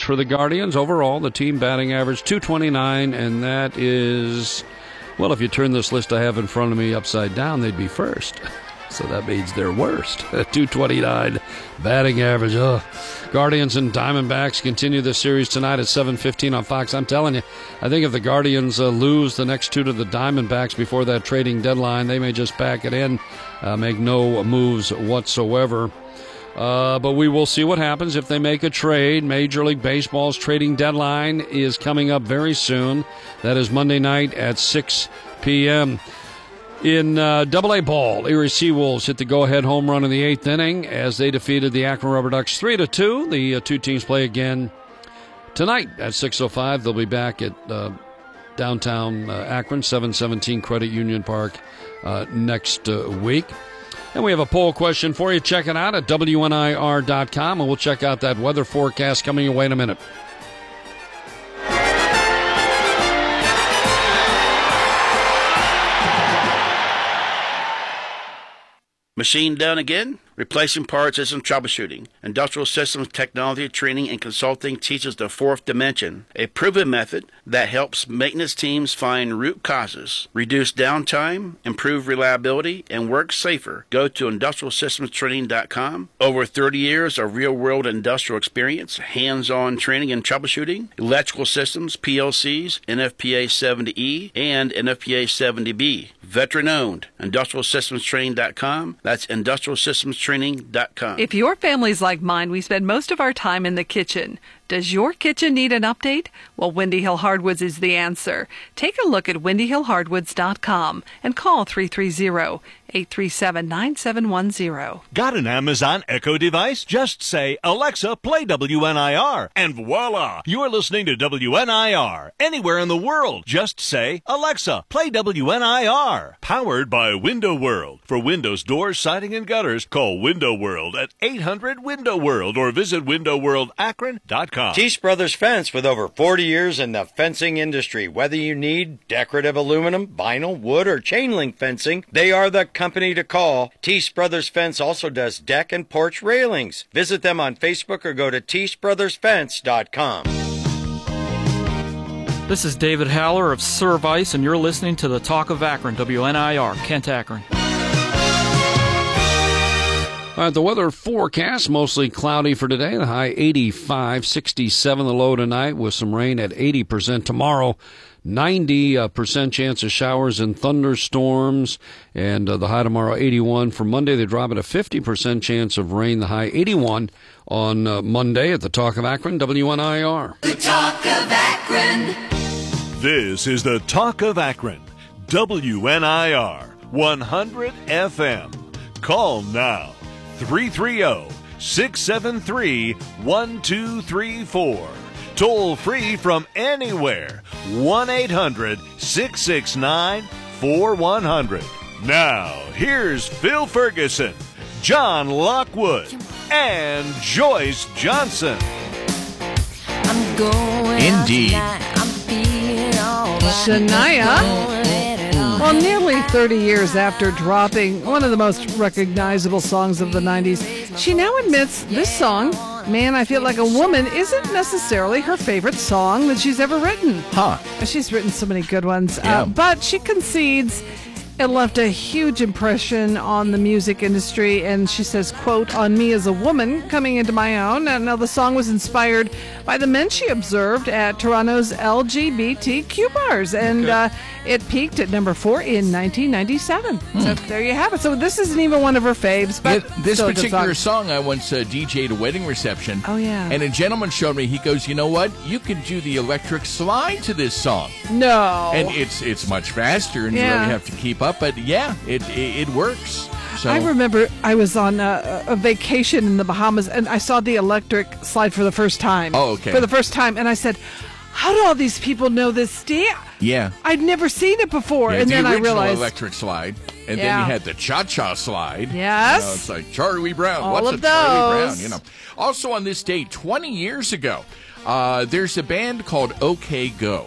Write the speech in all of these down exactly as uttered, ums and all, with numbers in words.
for the Guardians. Overall, the team batting average two twenty-nine, and that is, well, if you turn this list I have in front of me upside down, they'd be first. So that means they're worst. two twenty-nine batting average. Ugh. Guardians and Diamondbacks continue this series tonight at seven fifteen on Fox. I'm telling you, I think if the Guardians uh, lose the next two to the Diamondbacks before that trading deadline, they may just pack it in, uh, make no moves whatsoever. Uh, but we will see what happens if they make a trade. Major League Baseball's trading deadline is coming up very soon. That is Monday night at six p.m. In uh, double A ball, Erie Seawolves hit the go-ahead home run in the eighth inning as they defeated the Akron Rubber Ducks three to two. The uh, two teams play again tonight at six oh five. They'll be back at uh, downtown uh, Akron, seven seventeen Credit Union Park uh, next uh, week. And we have a poll question for you. Check it out at W N I R dot com, and we'll check out that weather forecast coming away in a minute. Machine done again? Replacing parts isn't troubleshooting. Industrial Systems Technology Training and Consulting teaches the fourth dimension, a proven method that helps maintenance teams find root causes, reduce downtime, improve reliability, and work safer. Go to industrial systems training dot com. Over thirty years of real-world industrial experience, hands-on training and troubleshooting, electrical systems, P L Cs, N F P A seventy E, and N F P A seventy B. Veteran-owned. industrial systems training dot com. That's industrial systems training dot com. If your family's like mine, we spend most of our time in the kitchen. Does your kitchen need an update? Well, Windy Hill Hardwoods is the answer. Take a look at windy hill hardwoods dot com and call three three zero, eight three seven, nine seven one zero. Got an Amazon Echo device? Just say, Alexa, play W N I R, and voila! You're listening to W N I R. Anywhere in the world, just say, Alexa, play W N I R. Powered by Window World. For windows, doors, siding, and gutters, call Window World at eight hundred window world or visit window world akron dot com. Teach Brothers Fence, with over forty years in the fencing industry. Whether you need decorative aluminum, vinyl, wood, or chain link fencing, they are the company to call. Teach Brothers Fence also does deck and porch railings. Visit them on Facebook or go to teach brothers fence dot com. This is David Haller of Service, and you're listening to the Talk of Akron, W N I R, Kent, Akron. All right, the weather forecast, mostly cloudy for today. The high eighty-five, sixty-seven the low tonight with some rain at eighty percent tomorrow. ninety percent chance of showers and thunderstorms. And uh, the high tomorrow, eighty-one. For Monday, they drop it a fifty percent chance of rain. The high, eighty-one on uh, Monday at the Talk of Akron, W N I R. The Talk of Akron. This is the Talk of Akron, W N I R, one hundred F M. Call now. three three zero, six seven three, one two three four. Toll free from anywhere. one eight hundred, six six nine, four one zero zero. Now, here's Phil Ferguson, John Lockwood, and Joyce Johnson. I'm going Indeed. I'm feeling all right. Shania. Well, nearly thirty years after dropping one of the most recognizable songs of the nineties, she now admits this song, Man, I Feel Like a Woman, isn't necessarily her favorite song that she's ever written. Huh. She's written so many good ones. Yeah. Uh, but she concedes it left a huge impression on the music industry, and she says, quote, on me as a woman coming into my own. And now the song was inspired by the men she observed at Toronto's L G B T Q bars, and Okay. uh, it peaked at number four in nineteen ninety-seven. Hmm. So there you have it. So this isn't even one of her faves, but Yeah, this still a good particular song. song, I once uh, D J'd a wedding reception. Oh, yeah. And a gentleman showed me, he goes, you know what? You could do the electric slide to this song. No. And it's it's much faster, and you Yeah. really have to keep up. But yeah, it it, it works. So I remember I was on a, a vacation in the Bahamas, and I saw the electric slide for the first time. Oh, okay. For the first time, and I said, how do all these people know this step? Yeah. I'd never seen it before, Yeah, and the then I original realized. electric slide, and then Yeah. you had the cha-cha slide. Yes. You know, it's like Charlie Brown. All What's of a Charlie those. Brown? You know. Also on this date, twenty years ago, uh, there's a band called OK Go.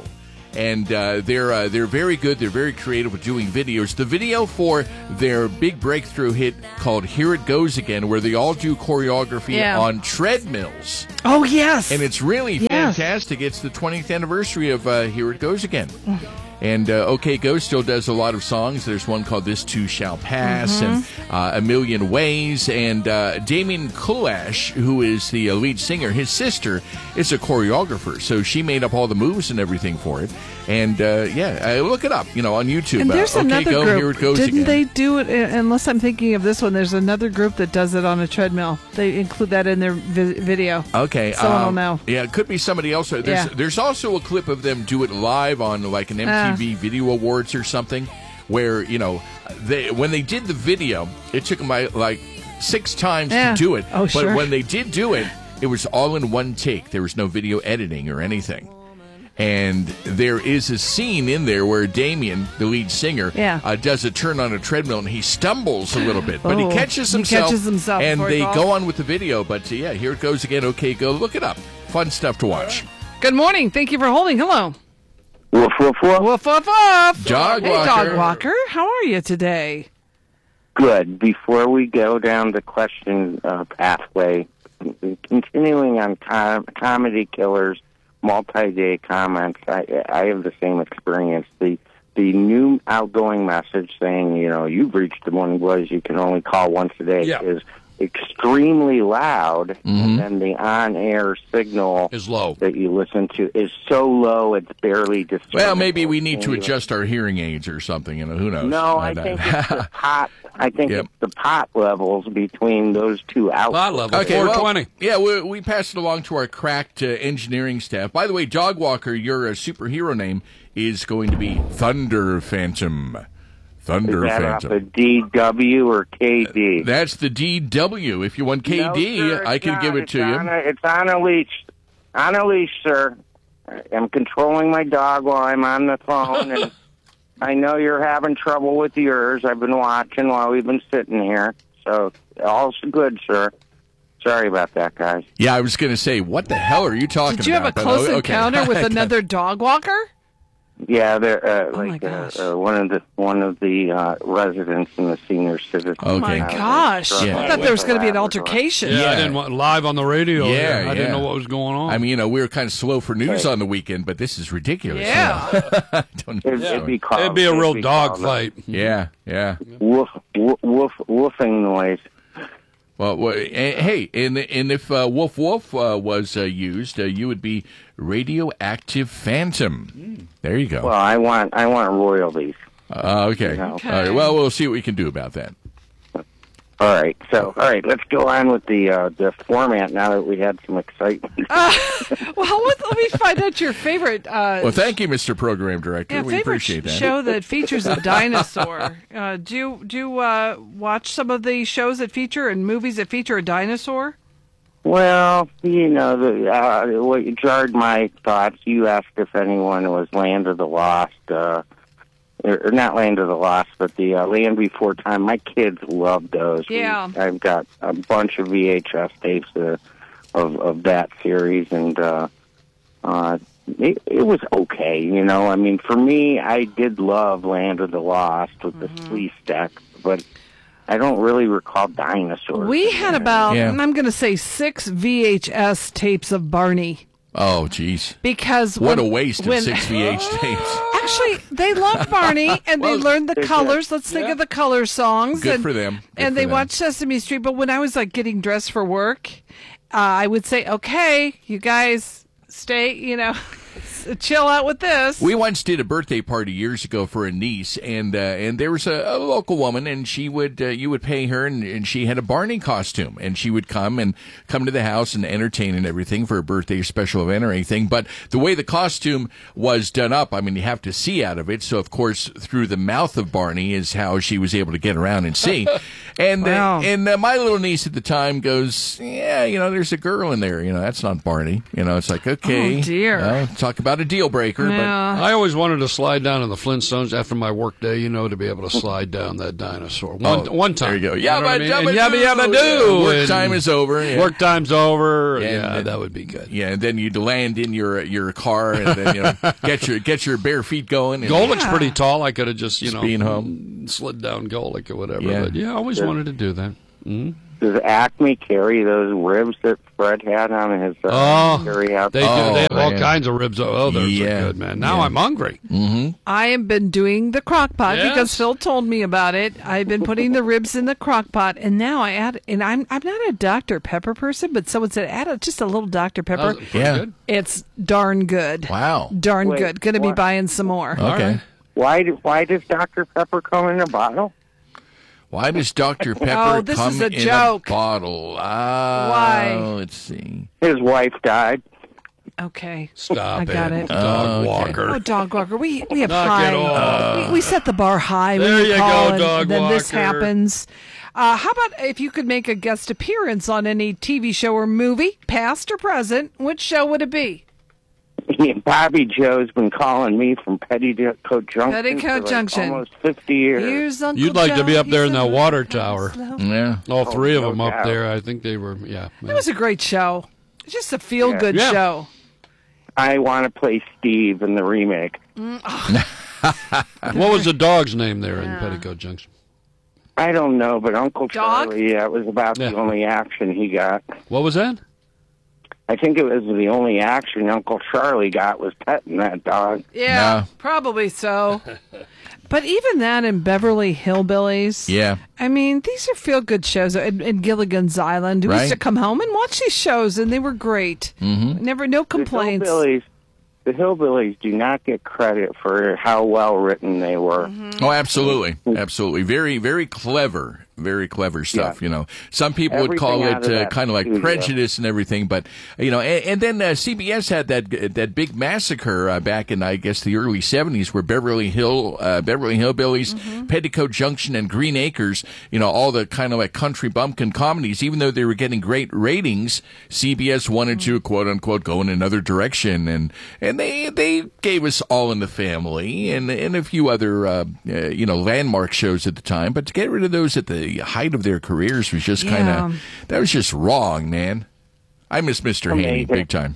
and uh, they're uh, they're very good. They're very creative with doing videos. The video for their big breakthrough hit called "Here It Goes Again," where they all do choreography Yeah. on treadmills, Oh, yes. and it's really Yes. fantastic. It's the twentieth anniversary of uh, "Here It Goes Again." And uh, OK Go still does a lot of songs. There's one called "This Too Shall Pass" and uh, "A Million Ways." And uh, Damien Kulash, who is the uh, lead singer, his sister is a choreographer, so she made up all the moves and everything for it. And uh, yeah, uh, look it up, you know, on YouTube. And there's uh, OK another Go, group. Here It Goes Didn't Again. they do it? uh, Unless I'm thinking of this one, there's another group that does it on a treadmill. They include that in their vi- video. Okay, Someone will um, know. Yeah, it could be somebody else. There's Yeah. there's also a clip of them do it live on like an M T V Ah. Video Awards or something, where you know they when they did the video, it took them like, like six times Yeah. to do it. Oh, but sure. when they did do it, it was all in one take. There was no video editing or anything. And there is a scene in there where Damien, the lead singer, Yeah. uh, does a turn on a treadmill and he stumbles a little bit, but Oh, he catches he himself. catches himself and before he they falls. go on with the video. But uh, yeah, here it goes again. Okay, go look it up. Fun stuff to watch. Good morning. Thank you for holding. Hello. Woof, woof, woof. Woof, woof, woof. Dog hey, walker. Dog Walker. How are you today? Good. Before we go down the question uh, pathway, continuing on com- comedy killers, multi-day comments, I, I have the same experience. The the new outgoing message saying, you know, you've reached the one was you can only call once a day Yeah. is extremely loud, Mm-hmm. and then the on-air signal Is low. that you listen to is so low it's barely discernible. Well, maybe we need to Anyway. adjust our hearing aids or something. You know, who knows? No, I Uh, think that- it's the pot. I think Yep. it's the pot levels between those two Pot outlets. level, Okay, four well, twenty. yeah, we, we passed it along to our cracked uh, engineering staff. By the way, Dog Walker, your uh, superhero name is going to be Thunder Phantom. Thunder Is that off Phantom. of D W or K D? That's the D W. If you want K D, No, sir, I it's can not. give it It's to you. on a, it's on a leash. On a leash, sir. I'm controlling my dog while I'm on the phone, and I know you're having trouble with yours. I've been watching while we've been sitting here, so all's good, sir. Sorry about that, guys. Yeah, I was going to say, what the hell are you talking Did you have a about? But, close oh, okay. encounter with another dog walker? Yeah, they're uh, Oh, my like uh, gosh. uh, one of the one of the uh, residents in the senior citizen. Oh, my housing Gosh. struggling Yeah. I thought there was with going to be an Labrador. altercation. Yeah, Yeah. I didn't want live on the radio. Yeah, there. I yeah. didn't know what was going on. I mean, you know, we were kind of slow for news on the weekend, but this is ridiculous. Yeah. I don't know. It'd, it'd be called, It'd be a real be dog called fight. Yeah, yeah. Woof, woof, woof, woofing noise. Well, well eh, hey, and and if uh, Woof Woof uh, was uh, used, uh, you would be Radioactive Phantom. There you go. Well, I want I want royalties. Uh, okay. Okay. All right. Well, we'll see what we can do about that. All right, so all right, let's go on with the uh, the format now that we had some excitement. Uh, well, let, let me find out your favorite. Uh, Well, thank you, Mister Program Director. yeah, we favorite appreciate that. sh- show that features a dinosaur. Uh, do you, do you uh, watch some of the shows that feature and movies that feature a dinosaur? Well, you know, the, uh, what jarred my thoughts. You asked if anyone was Land of the Lost. Uh, Or not Land of the Lost, but the uh, Land Before Time. My kids love those. Yeah. We, I've got a bunch of V H S tapes uh, of of that series, and uh, uh, it, it was okay. You know, I mean, for me, I did love Land of the Lost with Mm-hmm. the police deck, but I don't really recall dinosaurs. We had about, Yeah. I'm going to say, six V H S tapes of Barney. Oh, geez. Because What when, a waste when, of six V H tapes. Actually, they loved Barney, and they Well, learned the they did. colors. Let's think of the color songs. Good and, for them. Good and for they them. watched Sesame Street. But when I was like getting dressed for work, uh, I would say, "Okay, you guys, stay. You know, chill out with this." We once did a birthday party years ago for a niece, and uh, and there was a, a local woman, and she would uh, you would pay her, and, and she had a Barney costume, and she would come and come to the house and entertain and everything for a birthday special event or anything. But the way the costume was done up, I mean, you have to see out of it. So of course, through the mouth of Barney is how she was able to get around and see. And Wow. uh, and uh, my little niece at the time goes, yeah, you know, there's a girl in there. You know, that's not Barney. You know, it's like okay, Oh, dear. you know, talk about about a deal breaker, Yeah. I always wanted to slide down in the Flintstones after my work day, you know, to be able to slide down that dinosaur. One, Oh, one time. there you go. You know what I mean? Yabba And dabba yabba yabba doo. do. Yeah, work And time is over. Yeah. Work time's over. And Yeah, then- that would be good. but yeah, and then you'd land in your your car and then you know get your get your bare feet going. And, Golik's pretty tall. I could have just, you know, Being home. slid down Golik or whatever. Yeah. But yeah, I always wanted to do that. Mm-hmm. Does Acme carry those ribs that Fred had on his uh, Oh, carry out? They do. Oh, They have all man. kinds of ribs. Oh, those Yeah. are good, man. Now Yeah. I'm hungry. Mm-hmm. I have been doing the crock pot Yes. because Phil told me about it. I've been putting the ribs in the crock pot, and now I add. And I'm I'm not a Doctor Pepper person, but someone said add a, just a little Doctor That Pepper. was pretty Yeah. good. It's darn good. Wow. Darn Wait, good. Going to be what? buying some more. Okay. right. Why do, why does Doctor Pepper come in a bottle? Why does Doctor Pepper Oh, this come is a in joke. a bottle? Ah, Why? Let's see. His wife died. Okay. Stop I got it. Dog Oh, okay. walker. Oh, dog walker. We we have Knock high. it off. we, we set the bar high. There when we you call go, and dog then this walker. happens. Uh, how about if you could make a guest appearance on any T V show or movie, past or present? Which show would it be? Bobby Joe's been calling me from Petticoat Junction. Petticoat for like Junction. almost fifty years. Here's Uncle You'd like to be Joe, up there in he's that a water little tower. slow. Yeah. All three of no them up doubt. there. I think they were, yeah. It was a great show. It's just a feel good Yeah. show. I want to play Steve in the remake. What was the dog's name there in Petticoat Junction? I don't know, but Uncle Dog? Charlie, that was about Yeah. the only action he got. What was that? I think it was the only action Uncle Charlie got was petting that dog. Yeah, No. probably so. But even that in Beverly Hillbillies. Yeah. I mean, these are feel good shows. In, in Gilligan's Island, we used Right. to come home and watch these shows, and they were great. Mm-hmm. Never, no complaints. The Hillbillies, the Hillbillies do not get credit for how well written they were. Mm-hmm. Oh, absolutely, absolutely. Very, very clever, very clever stuff. Yeah. You know, some people would call Everything out it of uh, that kind of like studio. prejudice and everything, but you know, and, and then uh, C B S had that that big massacre uh, back in I guess the early seventies, where Beverly Hill, uh, Beverly Hillbillies, Mm-hmm. Petticoat Junction, and Green Acres, you know, all the kind of like country bumpkin comedies, even though they were getting great ratings, C B S wanted to quote unquote go in another direction, and and they they gave us All in the Family and and a few other uh, uh, you know landmark shows at the time, but to get rid of those at the height of their careers was just kind Yeah. of that was just wrong, man. I miss Mister Haney Amazing. big time.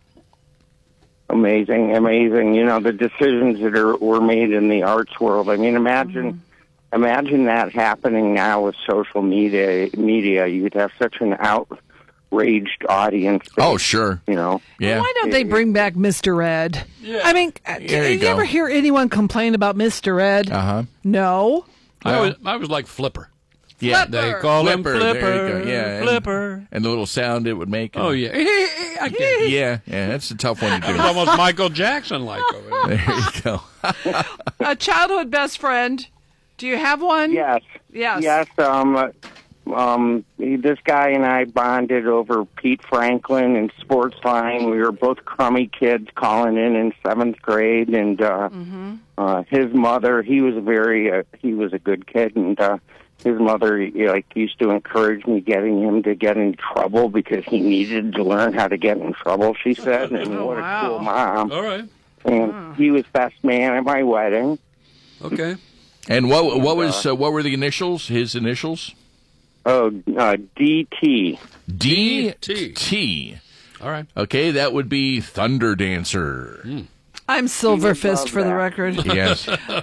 Amazing, amazing. You know, the decisions that are were made in the arts world. I mean, imagine imagine that happening now with social media. Media, you'd have such an outraged audience. that, Oh, sure. You know, Yeah. Why don't they bring back Mister Ed? I mean, There did you you, go. ever hear anyone complain about Mister Ed? Uh-huh. No. I was, I was like Flipper. Yeah. They call him Flipper, Flipper. there you go. Yeah, and- Flipper. And the little sound it would make. and- Oh, yeah. I can, Yeah, yeah, that's a tough one to it do. was almost Michael Jackson-like over there. There you go. A childhood best friend. Do you have one? yes, Yes. yes. Um, uh, um, this guy and I bonded over Pete Franklin and Sportsline. We were both crummy kids calling in in seventh grade, and uh, Mm-hmm. uh, his mother. He was a very uh, he was a good kid, and uh, his mother you know, like used to encourage me getting him to get in trouble because he needed to learn how to get in trouble. She said, and Oh, what wow. a cool mom. All right. And he was best man at my wedding. Okay. And what what was uh, what were the initials? His initials? Oh, uh, D T. D T. T. All right. Okay, that would be Thunder Dancer. I'm Silver He would Fist love for the that. record. Yes.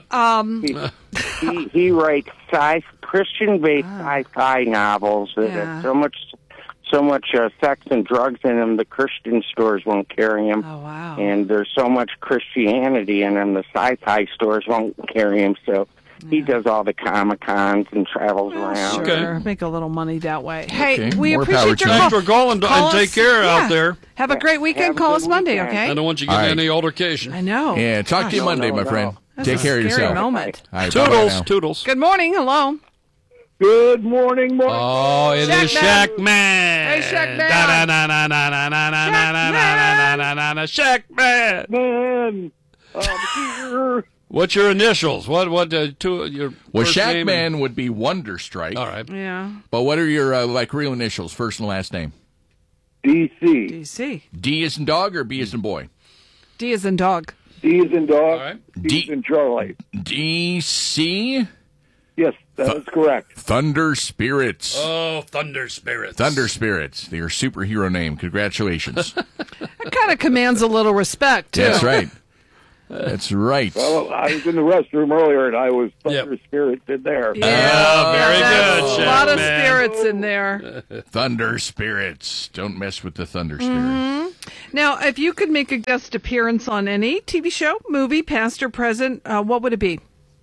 He, he, he writes sci Christian-based sci-fi novels that Yeah. have so much, so much uh, sex and drugs in them. The Christian stores won't carry them, Oh, wow. and there's so much Christianity in them. The sci-fi stores won't carry them. So he does all the Comic Cons and travels around. Sure. Okay. Make a little money that way. Hey, Okay, we more power appreciate to your you. call. Thanks for calling, Call and take us- care yeah. out there. Have a great weekend. Have a Call good us Monday, weekend. okay? I don't want you All getting right. any altercation. I know. Yeah, talk to you No, Monday, no, my no. friend. That's Take a care of scary yourself. moment. All right, bye-bye Toodles, now. toodles. Good morning. Hello. Good morning, morning. Oh, it is Shack Shack Man. Hey, Shack Man. Da na na na na na na na na na na na na Shack Man. Man, I'm here. What's your initials? What what uh, two your Well, first Shack name Man would be Wonder Strike. and- All right. Yeah. But what are your uh, like real initials, first and last name? D C. D C. D is in dog or B is in boy? D is in dog. D is in dog. All right. D is in Charlie. D C? Yes, that Th- is correct. Thunder Spirits. Oh, Thunder Spirits. Thunder Spirits. Your superhero name. Congratulations. That kind of commands a little respect, too. That's right. That's right. Well, I was in the restroom earlier, and I was Thunder Yep. Spirits in there. Oh, very That's good, a lot of Shackman. spirits in there. Thunder Spirits. Don't mess with the Thunder Spirits. Mm-hmm. Now, if you could make a guest appearance on any T V show, movie, past or present, uh, what would it be?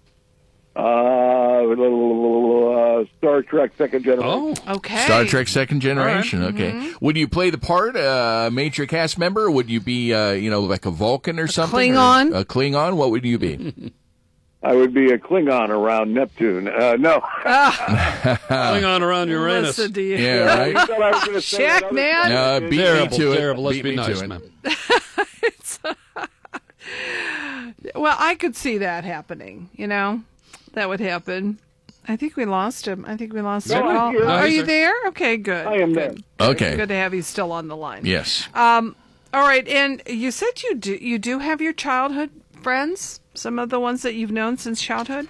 Uh, uh, Star Trek Second Generation. Oh, Okay. Star Trek Second Generation. All right. Okay. Mm-hmm. Would you play the part, a uh, major cast member? Or would you be, uh, you know, like a Vulcan or something? Klingon? Or a Klingon? What would you be? I would be a Klingon around Neptune. Uh, no. Hang on around Uranus. Listen to you. Yeah, right. I thought I was gonna say Shack, another man. thing. Uh, beat Terrible, me to terrible. it. Let's Beat be me nice, to it. man. Well, I could see that happening, you know? That would happen. I think we lost him. I think we lost No, him. I'm Oh, here. Are he's you there? Okay, good. I am good. there. Okay. Good to have you still on the line. Yes. Um, all right, and you said you do you do have your childhood friends? Some of the ones that you've known since childhood?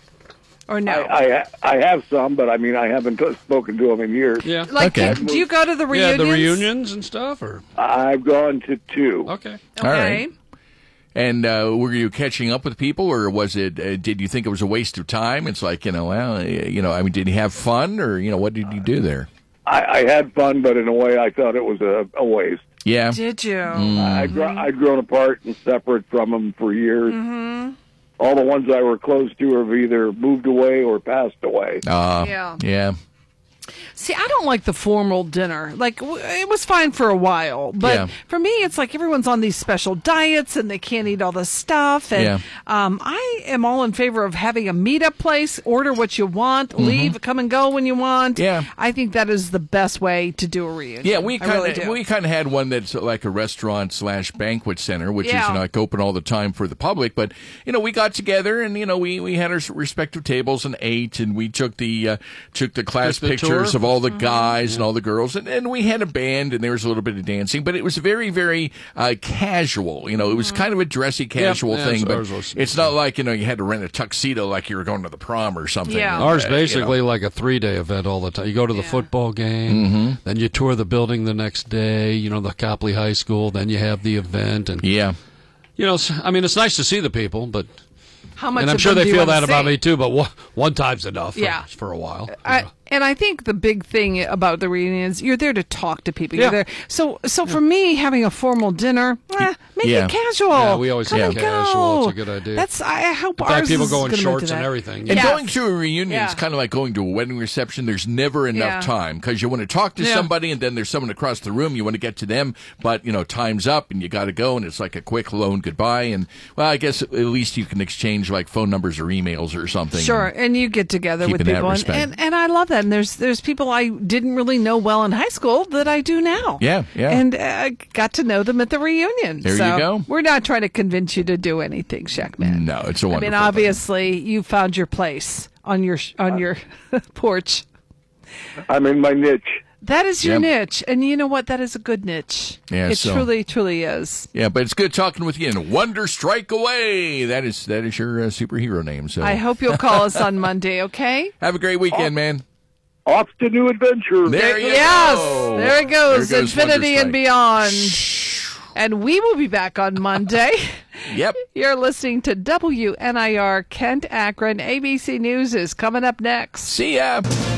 Or no? I, I I have some, but I mean I haven't t- spoken to them in years. Yeah. like, Okay. do, do you go to the Yeah, reunions? the reunions and stuff, or I've gone to two. okay. Okay. All right. And uh, were you catching up with people, or was it? Uh, did you think it was a waste of time? It's like, you know, well, uh, you know, I mean, did you have fun, or you know, what did you do there? I, I had fun, but in a way I thought it was a, a waste. Yeah. Did you? I'd, gr- I'd grown apart and separate from them for years. Mm-hmm. All the ones I were close to have either moved away or passed away. Uh, Yeah. Yeah. See, I don't like the formal dinner. Like, w- it was fine for a while, but Yeah. for me, it's like everyone's on these special diets and they can't eat all this stuff. And Yeah. um, I am all in favor of having a meetup place, order what you want, leave, come and go when you want. Mm-hmm. Yeah. I think that is the best way to do a reunion. Yeah, we I kind of really do. we kind of had one that's like a restaurant slash banquet center, which Yeah. is you know, like open all the time for the public. But you know, we got together and you know we, we had our respective tables and ate, and we took the uh, took the class Took the pictures tour? of all the guys and all the girls, and, and we had a band, and there was a little bit of dancing, but it was very very uh, casual. You know, it was kind of a dressy casual yeah, thing, so but ours was- it's not like you know you had to rent a tuxedo like you were going to the prom or something. Yeah. Ours Uh, you know. basically like a three-day event all the time. You go to the Yeah. football game, Mm-hmm. then you tour the building the next day. You know, the Copley High School. Then you have the event, and Yeah. you know, s- I mean, it's nice to see the people, but How much and I'm of sure them they do you feel wanna that about see? me too. But one, one time's enough. For, Yeah. for a while. you I, know. and I think the big thing about the reunions, you're there to talk to people. You're Yeah. there. So, so for me, having a formal dinner, eh, make Yeah. it casual. Yeah, we always Come say and casual. go. It's a good idea. That's. I hope In ours fact, people is go in gonna move shorts to and that. everything. And Yes. going to a reunion Yeah. is kind of like going to a wedding reception. There's never enough Yeah. time because you want to talk to Yeah. somebody, and then there's someone across the room. You want to get to them, but you know time's up, and you got to go, and it's like a quick lone goodbye. And well, I guess at least you can exchange like phone numbers or emails or something. Sure, and you get together with Keeping that people, and, respect. and and I love that. And there's there's people I didn't really know well in high school that I do now. Yeah, yeah. And uh, got to know them at the reunion. There you So go. We're not trying to convince you to do anything, Shackman. No, it's a I wonderful. mean, thing. obviously, you found your place on your on your porch. I'm in my niche. That is your Yep. niche, and you know what? That is a good niche. Yeah, it so- truly, truly is. Yeah, but it's good talking with you. And Wonder Strike Away. That is that is your uh, superhero name. So I hope you'll call us on Monday. Okay? have a great weekend, man. Off to new adventures. There you yes, go. there it goes. There goes Infinity Wonder and beyond. And we will be back on Monday. Yep. You're listening to W N I R Kent Akron. A B C News is coming up next. See ya.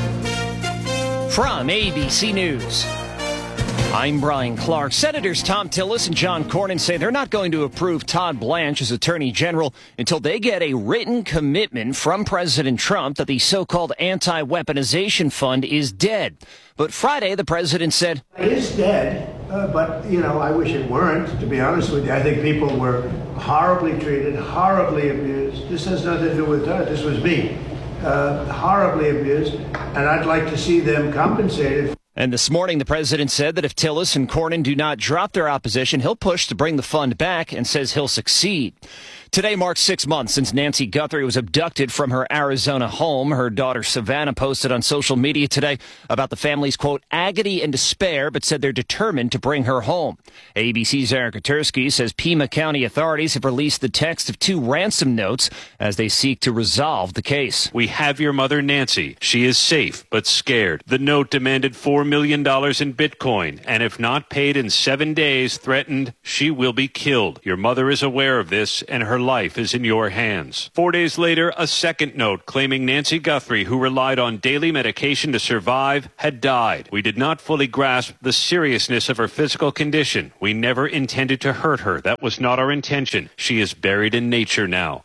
From A B C News, I'm Brian Clark. Senators Tom Tillis and John Cornyn say they're not going to approve Todd Blanche as Attorney General until they get a written commitment from President Trump that the so-called anti-weaponization fund is dead. But Friday, the president said, It is dead, uh, but, you know, I wish it weren't, to be honest with you. I think people were horribly treated, horribly abused. This has nothing to do with that. This was me. Uh, horribly abused, and I'd like to see them compensated. And this morning, the president said that if Tillis and Cornyn do not drop their opposition, he'll push to bring the fund back and says he'll succeed. Today marks six months since Nancy Guthrie was abducted from her Arizona home. Her daughter Savannah posted on social media today about the family's, quote, agony and despair, but said they're determined to bring her home. A B C's Eric Katursky says Pima County authorities have released the text of two ransom notes as they seek to resolve the case. We have your mother, Nancy. She is safe, but scared. The note demanded four million dollars in Bitcoin, and if not paid in seven days, threatened she will be killed. Your mother is aware of this, and her life is in your hands. Four days later, a second note claiming Nancy Guthrie, who relied on daily medication to survive, had died. We did not fully grasp the seriousness of her physical condition. We never intended to hurt her. That was not our intention. She is buried in nature now.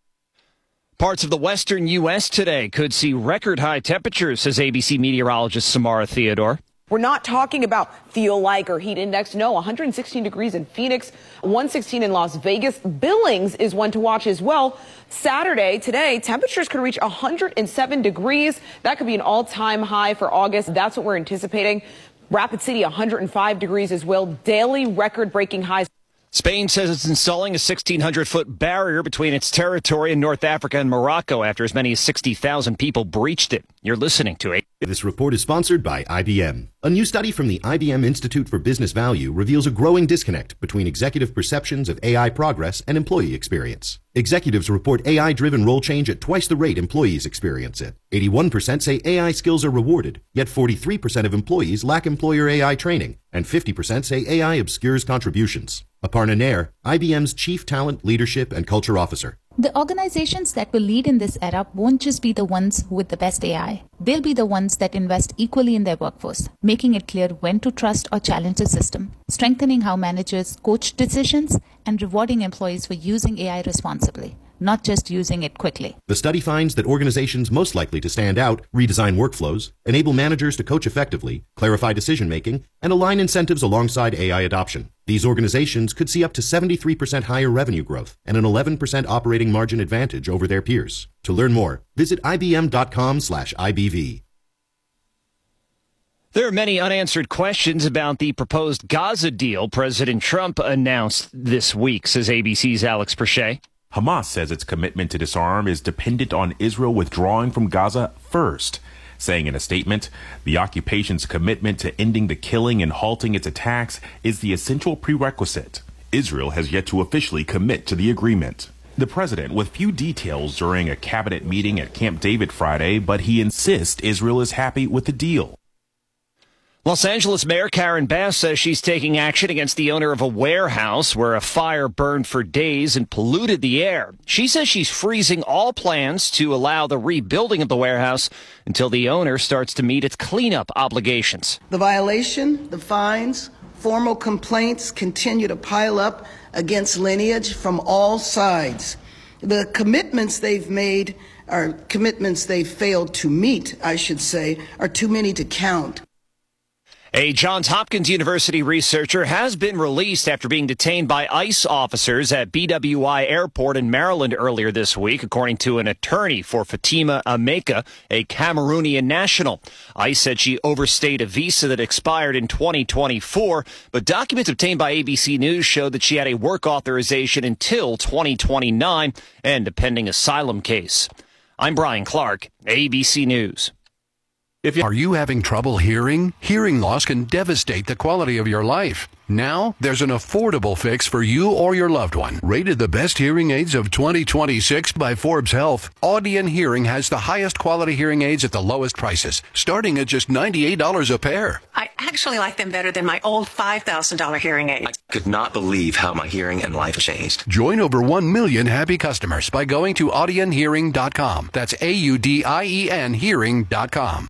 Parts of the western U S today could see record high temperatures, says A B C meteorologist Samara Theodore. We're not talking about feel like or heat index. No, one hundred sixteen degrees in Phoenix, one sixteen in Las Vegas. Billings is one to watch as well. Saturday, today, temperatures could reach one hundred seven degrees. That could be an all-time high for August. That's what we're anticipating. Rapid City, one hundred five degrees as well. Daily record-breaking highs. Spain says it's installing a sixteen hundred foot barrier between its territory and North Africa and Morocco after as many as sixty thousand people breached it. You're listening to it. This report is sponsored by I B M. A new study from the I B M Institute for Business Value reveals a growing disconnect between executive perceptions of A I progress and employee experience. Executives report A I-driven role change at twice the rate employees experience it. eighty-one percent say A I skills are rewarded, yet forty-three percent of employees lack employer A I training, and fifty percent say A I obscures contributions. Aparna Nair, I B M's Chief Talent, Leadership, and Culture Officer. The organizations that will lead in this era won't just be the ones with the best A I. They'll be the ones that invest equally in their workforce, making it clear when to trust or challenge the system, strengthening how managers coach decisions, and rewarding employees for using A I responsibly, not just using it quickly. The study finds that organizations most likely to stand out redesign workflows, enable managers to coach effectively, clarify decision-making, and align incentives alongside A I adoption. These organizations could see up to seventy-three percent higher revenue growth and an eleven percent operating margin advantage over their peers. To learn more, visit I B M dot com slash I B V. There are many unanswered questions about the proposed Gaza deal President Trump announced this week, says A B C's Alex Perche. Hamas says its commitment to disarm is dependent on Israel withdrawing from Gaza first, saying in a statement, the occupation's commitment to ending the killing and halting its attacks is the essential prerequisite. Israel has yet to officially commit to the agreement. The president with few details during a cabinet meeting at Camp David Friday, but he insists Israel is happy with the deal. Los Angeles Mayor Karen Bass says she's taking action against the owner of a warehouse where a fire burned for days and polluted the air. She says she's freezing all plans to allow the rebuilding of the warehouse until the owner starts to meet its cleanup obligations. The violation, the fines, formal complaints continue to pile up against Lineage from all sides. The commitments they've made, or commitments they've failed to meet, I should say, are too many to count. A Johns Hopkins University researcher has been released after being detained by ICE officers at B W I Airport in Maryland earlier this week, according to an attorney for Fatima Ameka, a Cameroonian national. ICE said she overstayed a visa that expired in twenty twenty-four, but documents obtained by A B C News showed that she had a work authorization until twenty twenty-nine and a pending asylum case. I'm Brian Clark, A B C News. If you- Are you having trouble hearing? Hearing loss can devastate the quality of your life. Now, there's an affordable fix for you or your loved one. Rated the best hearing aids of twenty twenty-six by Forbes Health, Audion Hearing has the highest quality hearing aids at the lowest prices, starting at just ninety-eight dollars a pair. I actually like them better than my old five thousand dollars hearing aid. I could not believe how my hearing and life changed. Join over one million happy customers by going to audion hearing dot com. That's A U D I E N hearing dot com.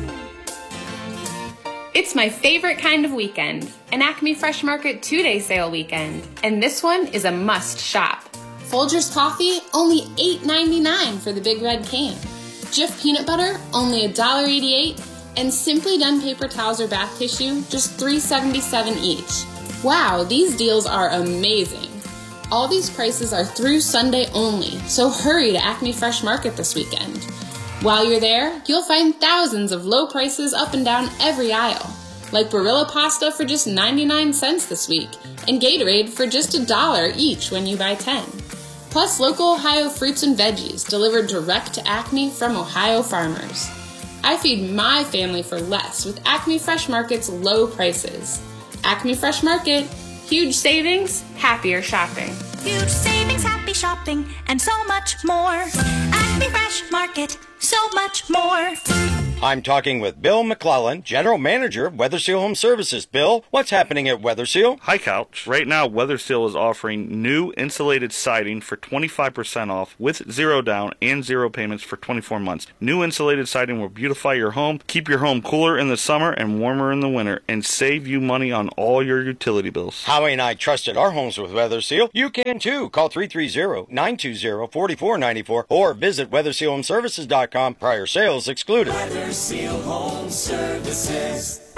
It's my favorite kind of weekend, an Acme Fresh Market two-day sale weekend. And this one is a must shop. Folgers coffee, only eight ninety-nine for the big red can. Jif peanut butter, only one dollar eighty-eight. And Simply Done paper towels or bath tissue, just three seventy-seven each. Wow, these deals are amazing. All these prices are through Sunday only, so hurry to Acme Fresh Market this weekend. While you're there, you'll find thousands of low prices up and down every aisle. like Barilla pasta for just ninety-nine cents this week, and Gatorade for just a dollar each when you buy ten. Plus local Ohio fruits and veggies delivered direct to Acme from Ohio farmers. I feed my family for less with Acme Fresh Market's low prices. Acme Fresh Market, huge savings, happier shopping. Huge savings, happy shopping, and so much more. Acme Fresh Market, so much more. I'm talking with Bill McClellan, General Manager of WeatherSeal Home Services. Bill, what's happening at WeatherSeal? Hi, Couch. Right now, WeatherSeal is offering new insulated siding for twenty-five percent off with zero down and zero payments for twenty-four months. New insulated siding will beautify your home, keep your home cooler in the summer and warmer in the winter, and save you money on all your utility bills. Howie and I trusted our homes with WeatherSeal. You can too. Call three three zero, nine two zero, four four nine four or visit weather seal home services dot com. Prior sales excluded. WeatherSeal Home Services.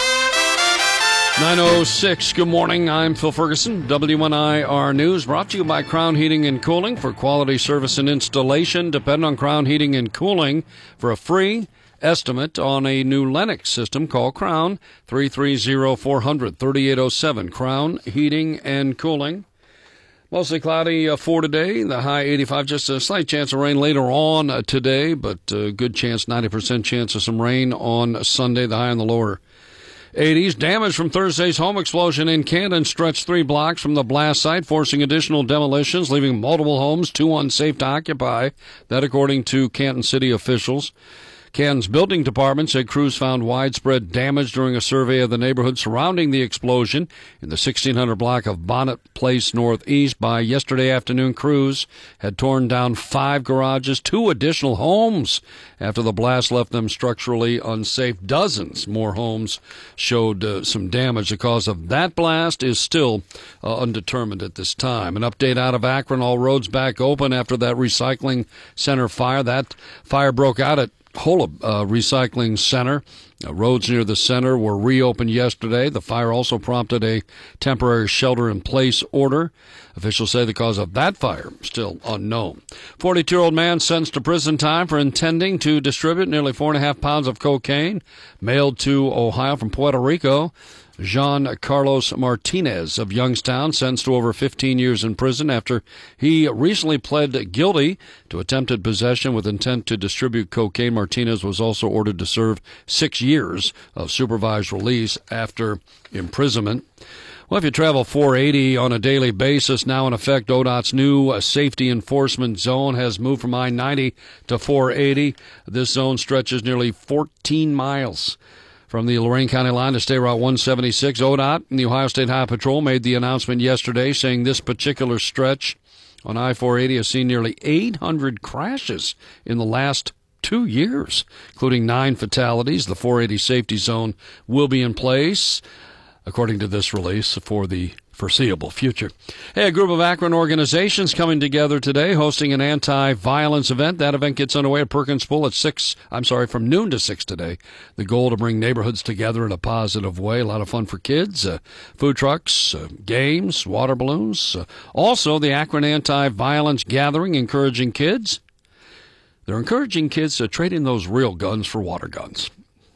nine oh six, good morning. I'm Phil Ferguson. W N I R News brought to you by Crown Heating and Cooling. For quality service and installation, depend on Crown Heating and Cooling. For a free estimate on a new Lennox system, call Crown, three three zero, four hundred, thirty-eight oh seven. Crown Heating and Cooling. Mostly cloudy uh, for today. The high eighty-five. Just a slight chance of rain later on uh, today, but a uh, good chance, ninety percent chance of some rain on Sunday. The high in the lower eighties. Damage from Thursday's home explosion in Canton stretched three blocks from the blast site, forcing additional demolitions, leaving multiple homes too unsafe to occupy. That according to Canton City officials. Canton's building department said crews found widespread damage during a survey of the neighborhood surrounding the explosion in the sixteen hundred block of Bonnet Place Northeast. By yesterday afternoon, crews had torn down five garages, two additional homes after the blast left them structurally unsafe. Dozens more homes showed uh, some damage. The cause of that blast is still uh, undetermined at this time. An update out of Akron, all roads back open after that recycling center fire. That fire broke out at Holub uh, Recycling Center. Uh, roads near the center were reopened yesterday. The fire also prompted a temporary shelter-in-place order. Officials say the cause of that fire still unknown. forty-two-year-old man sentenced to prison time for intending to distribute nearly four and a half pounds of cocaine mailed to Ohio from Puerto Rico. Jean Carlos Martinez of Youngstown sentenced to over fifteen years in prison after he recently pled guilty to attempted possession with intent to distribute cocaine. Martinez was also ordered to serve six years of supervised release after imprisonment. Well, if you travel four eighty on a daily basis, now in effect, O D O T's new uh, safety enforcement zone has moved from I ninety to four eighty. This zone stretches nearly fourteen miles. From the Lorain County line to State Route one seventy-six, O D O T and the Ohio State Highway Patrol made the announcement yesterday saying this particular stretch on I four eighty has seen nearly eight hundred crashes in the last two years, including nine fatalities. The four eighty safety zone will be in place, according to this release, for the foreseeable future. Hey, a group of Akron organizations coming together today, hosting an anti-violence event. That event gets underway at Perkins Pool at six, I'm sorry, from noon to six today. The goal to bring neighborhoods together in a positive way. A lot of fun for kids, uh, food trucks, uh, games, water balloons. Uh, also, the Akron Anti-Violence Gathering, encouraging kids. They're encouraging kids to trade in those real guns for water guns.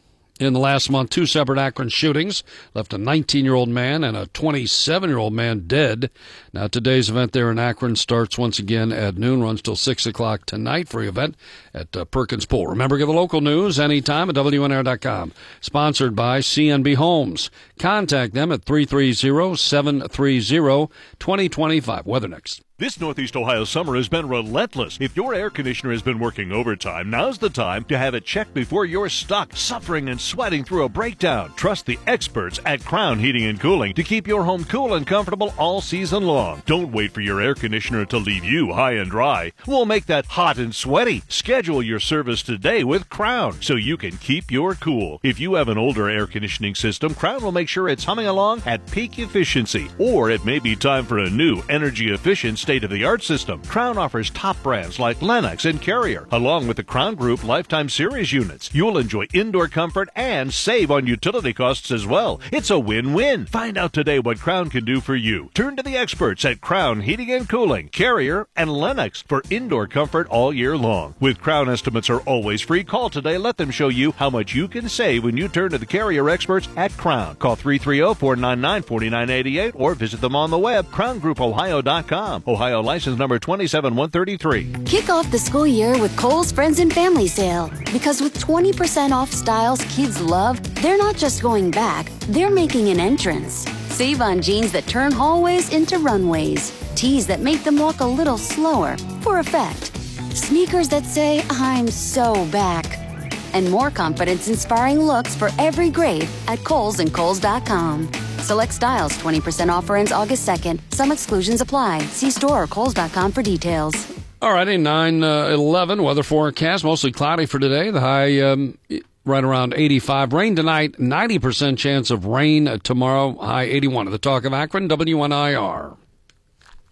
In the last month, two separate Akron shootings left a nineteen-year-old man and a twenty-seven-year-old man dead. Now, today's event there in Akron starts once again at noon, runs till six o'clock tonight. Free event at uh, Perkins Pool. Remember, get the local news anytime at W N R dot com. Sponsored by C N B Homes. Contact them at three three zero, seven three zero, two zero two five. Weather next. This Northeast Ohio summer has been relentless. If your air conditioner has been working overtime, now's the time to have it checked before you're stuck, suffering and sweating through a breakdown. Trust the experts at Crown Heating and Cooling to keep your home cool and comfortable all season long. Don't wait for your air conditioner to leave you high and dry. We'll make that hot and sweaty. Schedule your service today with Crown so you can keep your cool. If you have an older air conditioning system, Crown will make sure it's humming along at peak efficiency. Or it may be time for a new energy-efficient state-of-the-art system. Crown offers top brands like Lennox and Carrier, along with the Crown Group Lifetime Series units. You'll enjoy indoor comfort and save on utility costs as well. It's a win-win. Find out today what Crown can do for you. Turn to the experts at Crown Heating and Cooling, Carrier, and Lennox for indoor comfort all year long. With Crown, estimates are always free. Call today. Let them show you how much you can save when you turn to the Carrier experts at Crown. Call three three zero, four nine nine, four nine eight eight or visit them on the web, crown group ohio dot com. Ohio license number two seven one three three. Kick off the school year with Kohl's Friends and Family Sale. Because with twenty percent off styles kids love, they're not just going back, they're making an entrance. Save on jeans that turn hallways into runways. Tees that make them walk a little slower, for effect. Sneakers that say, I'm so back. And more confidence-inspiring looks for every grade at Kohl's and Kohl's dot com. Select styles, twenty percent offer ends August second. Some exclusions apply. See store or Kohl's dot com for details. All righty, nine eleven weather forecast. Mostly cloudy for today. The high um, right around eighty-five. Rain tonight, ninety percent chance of rain tomorrow. High eighty-one. At the Talk of Akron, W N I R.